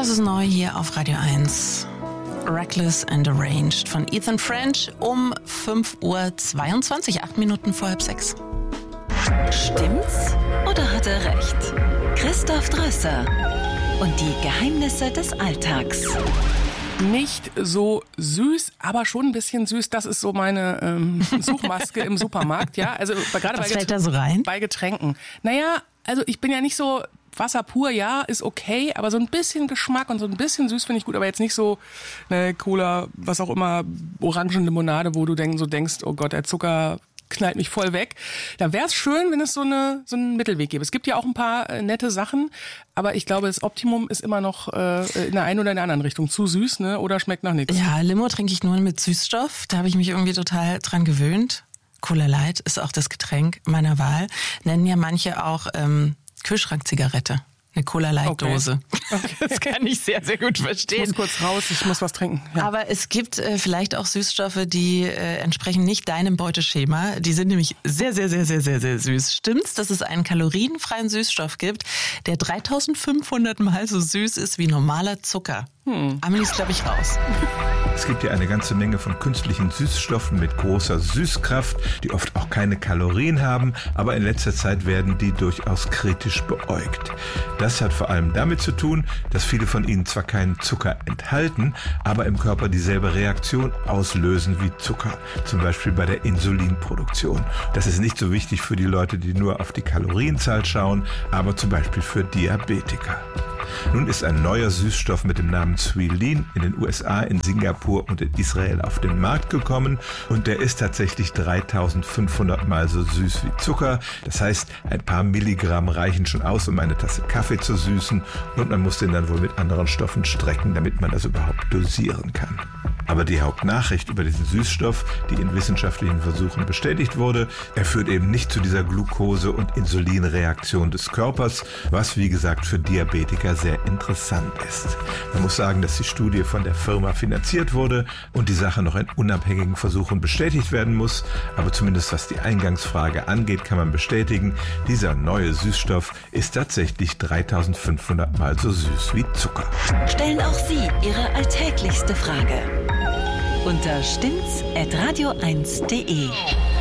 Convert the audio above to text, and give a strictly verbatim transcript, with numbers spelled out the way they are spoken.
Das ist neu hier auf Radio eins. Reckless and Arranged von Ethan French um fünf Uhr zweiundzwanzig, acht Minuten vor halb sechs. Stimmt's oder hat er recht? Christoph Drösser und die Geheimnisse des Alltags. Nicht so süß, aber schon ein bisschen süß. Das ist so meine ähm, Suchmaske im Supermarkt. Ja, also gerade Was bei, fällt da so rein? bei Getränken. Naja, also ich bin ja nicht so... Wasser pur, ja, ist okay, aber so ein bisschen Geschmack und so ein bisschen süß finde ich gut, aber jetzt nicht so eine Cola, was auch immer, Orangenlimonade, wo du denk, so denkst, oh Gott, der Zucker knallt mich voll weg. Da wäre es schön, wenn es so, eine, so einen Mittelweg gäbe. Es gibt ja auch ein paar äh, nette Sachen, aber ich glaube, das Optimum ist immer noch äh, in der einen oder in der anderen Richtung. Zu süß, ne? Oder schmeckt nach nichts. Ja, Limo trinke ich nur mit Süßstoff, da habe ich mich irgendwie total dran gewöhnt. Cola Light ist auch das Getränk meiner Wahl. Nennen ja manche auch... Ähm, Kühlschrankzigarette. Eine Cola-Light-Dose. Okay. Okay. Das kann ich sehr, sehr gut verstehen. Ich muss kurz raus, ich muss was trinken. Ja. Aber es gibt äh, vielleicht auch Süßstoffe, die äh, entsprechen nicht deinem Beuteschema. Die sind nämlich sehr, sehr, sehr, sehr, sehr, sehr süß. Stimmt's, dass es einen kalorienfreien Süßstoff gibt, der dreitausendfünfhundert Mal so süß ist wie normaler Zucker? Hm. Amelie ist, glaube ich, raus. Es gibt ja eine ganze Menge von künstlichen Süßstoffen mit großer Süßkraft, die oft auch keine Kalorien haben, aber in letzter Zeit werden die durchaus kritisch beäugt. Das hat vor allem damit zu tun, dass viele von ihnen zwar keinen Zucker enthalten, aber im Körper dieselbe Reaktion auslösen wie Zucker, zum Beispiel bei der Insulinproduktion. Das ist nicht so wichtig für die Leute, die nur auf die Kalorienzahl schauen, aber zum Beispiel für Diabetiker. Nun ist ein neuer Süßstoff mit dem Namen Zwilin in den U S A, in Singapur und in Israel auf den Markt gekommen und der ist tatsächlich dreitausendfünfhundert Mal so süß wie Zucker. Das heißt, ein paar Milligramm reichen schon aus, um eine Tasse Kaffee zu süßen und man muss den dann wohl mit anderen Stoffen strecken, damit man das überhaupt dosieren kann. Aber die Hauptnachricht über diesen Süßstoff, die in wissenschaftlichen Versuchen bestätigt wurde, er führt eben nicht zu dieser Glucose- und Insulinreaktion des Körpers, was wie gesagt für Diabetiker sehr interessant ist. Man muss sagen, dass die Studie von der Firma finanziert wurde und die Sache noch in unabhängigen Versuchen bestätigt werden muss. Aber zumindest was die Eingangsfrage angeht, kann man bestätigen, dieser neue Süßstoff ist tatsächlich dreitausendfünfhundert Mal so süß wie Zucker. Stellen auch Sie Ihre alltäglichste Frage unter stimmt's at radio eins punkt de.